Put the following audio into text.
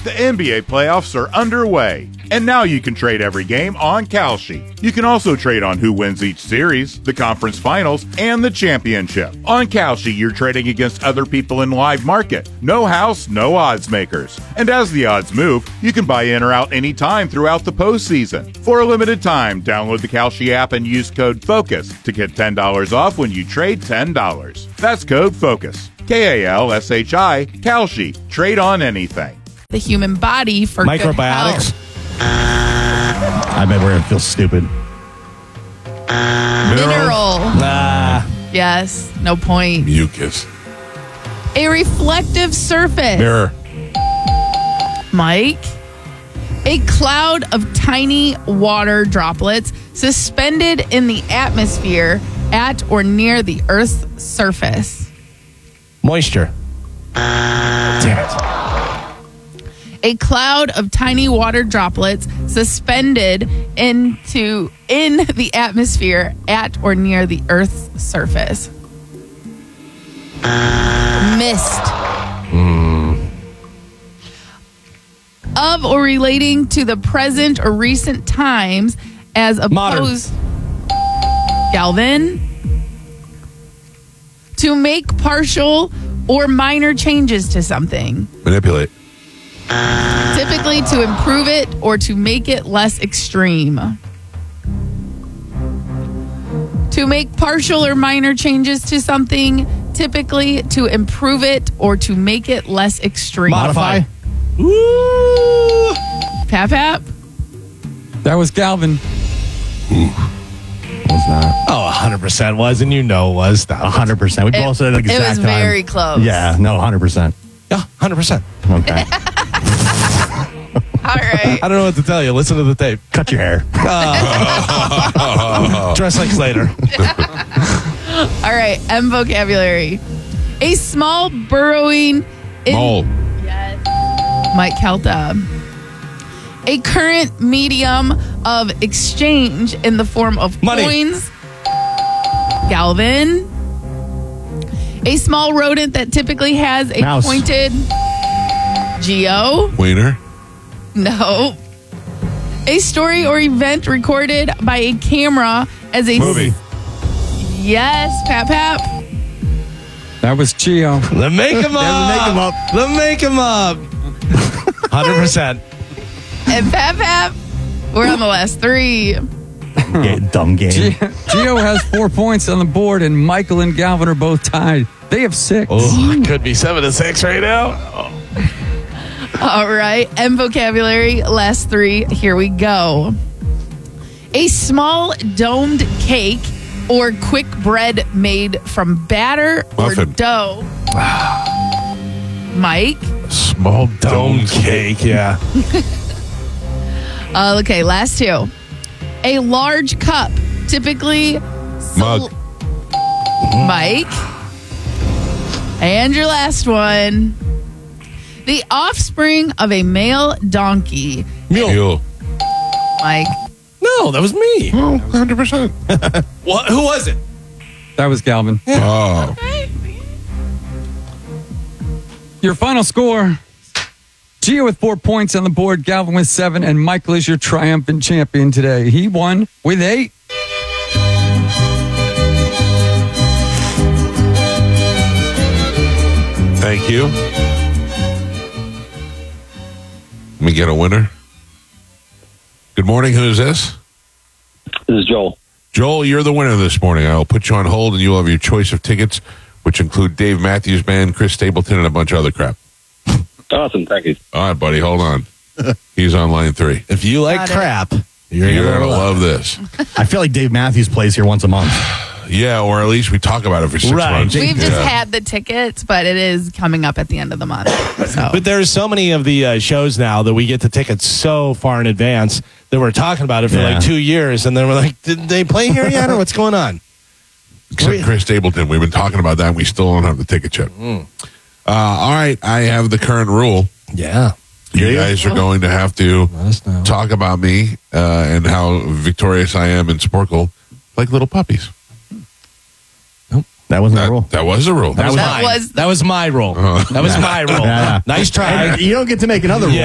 The NBA playoffs are underway, and now you can trade every game on Kalshi. You can also trade on who wins each series, the conference finals, and the championship. On Kalshi, you're trading against other people in live market. No house, no odds makers. And as the odds move, you can buy in or out anytime throughout the postseason. For a limited time, download the Kalshi app and use code FOCUS to get $10 off when you trade $10. That's code FOCUS. Kalshi, Kalshi. Trade on anything. The human body for microbiotics. I bet we're going to feel stupid. Mineral. Yes, no point. Mucus. A reflective surface. Mirror. Mike. A cloud of tiny water droplets suspended in the atmosphere at or near the Earth's surface. Moisture. Damn it. A cloud of tiny water droplets suspended in the atmosphere at or near the Earth's surface. Mist. Of or relating to the present or recent times as opposed. Galvin. To make partial or minor changes to something. Manipulate. Typically to improve it or to make it less extreme. To make partial or minor changes to something, typically to improve it or to make it less extreme. Modify. Woo! Pap. That was Galvin. Was not. Oh, 100% was, and you know it was. 100%. We both said it at the It exact was time. very close. Yeah, no, 100%. Yeah, 100%. Okay. All right. I don't know what to tell you. Listen to the tape. Cut your hair. Dress like Slater. All right. M vocabulary. A small burrowing. Mole. Yes. Mike Kelta. A current medium of exchange in the form of Money. coins. Galvin. A small rodent that typically has a Mouse. pointed. Geo. Wiener. No. A story or event recorded by a camera as a Movie. Yes, Pap. That was Gio. Let make him up. Let make him up. 100%. And Pap. We're on the last three. Dumb game. Gio has 4 points on the board, and Michael and Galvin are both tied. They have 6. Oh, it could be 7-6 right now. All right. M vocabulary, last three. Here we go. A small domed cake or quick bread made from batter Muffin. or dough. Mike. Small dome cake, yeah. Okay, last two. A large cup, typically Mug. Mike. And your last one. The offspring of a male donkey. Mule. Mike. No, that was me. Oh, 100%. What? Who was it? That was Galvin. Oh. Your final score. Gio with 4 points on the board, Galvin with 7, and Michael is your triumphant champion today. He won with 8. Thank you. Let me get a winner. Good morning. Who is this? This is Joel. Joel, you're the winner this morning. I'll put you on hold, and you'll have your choice of tickets, which include Dave Matthews Band, Chris Stapleton, and a bunch of other crap. Awesome. Thank you. All right, buddy. Hold on. He's on line 3. If you like Got it. crap, You're going to love this. I feel like Dave Matthews plays here once a month. Yeah, or at least we talk about it for 6 Right. months. We've just Yeah. had the tickets, but it is coming up at the end of the month. So. But there's so many of the shows now that we get the tickets so far in advance that we're talking about it for Yeah. like 2 years, and then we're like, did they play here yet, or what's going on? Except Chris Stapleton. We've been talking about that, and we still don't have the ticket yet. All right, I have the current rule. Yeah. You guys are going to have to Let us know. talk about me and how victorious I am in Sporkle like little puppies. That wasn't the rule. That was the rule. That was That mine. was- That was my role. That was my role. Yeah. Nice try. You don't get to make another rule.